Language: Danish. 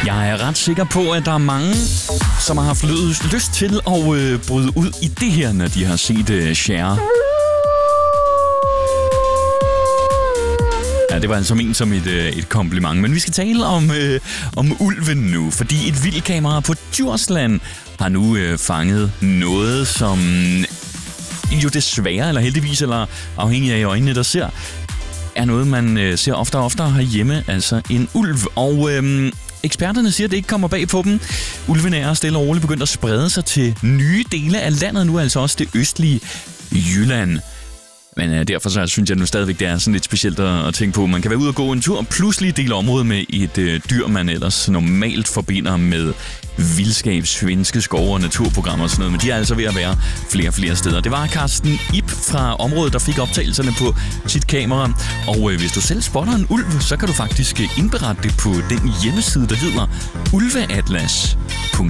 Jeg er ret sikker på, at der er mange, som har haft lyst til at bryde ud i det her, når de har set Cher. Ja, det var altså ment som et kompliment. Men vi skal tale om ulven nu, fordi et vildkamera på Djursland har nu fanget noget, som jo desværre, eller heldigvis, eller afhængig af øjnene, der ser, er noget, man ser oftere og oftere herhjemme, altså en ulv. Og eksperterne siger, at det ikke kommer bag på dem. Ulven er stille og roligt begyndt at sprede sig til nye dele af landet, nu altså også det østlige Jylland. Men derfor så synes jeg nu stadigvæk, det er sådan lidt specielt at tænke på. Man kan være ude og gå en tur og pludselig dele området med et dyr, man ellers normalt forbinder med vildskab, svenske skove og naturprogrammer og sådan noget. Men de er altså ved at være flere og flere steder. Det var Carsten Ip fra området, der fik optagelserne på sit kamera. Og hvis du selv spotter en ulv, så kan du faktisk indberette det på den hjemmeside, der hedder ulveatlas.dk.